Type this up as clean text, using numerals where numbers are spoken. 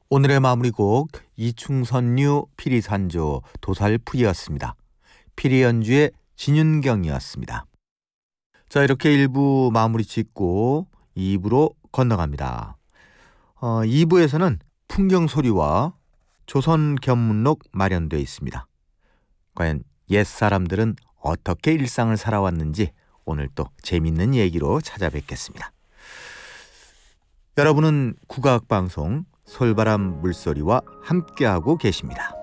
오늘의 마무리곡 이충선류 피리산조 도살풀이였습니다. 피리 연주의 진윤경이었습니다. 자, 이렇게 1부 마무리 짓고 2부로 건너갑니다. 2부에서는 풍경소리와 조선견문록 마련되어 있습니다. 과연 옛사람들은 어떻게 일상을 살아왔는지 오늘 또 재밌는 얘기로 찾아뵙겠습니다. 여러분은 국악방송 솔바람 물소리와 함께하고 계십니다.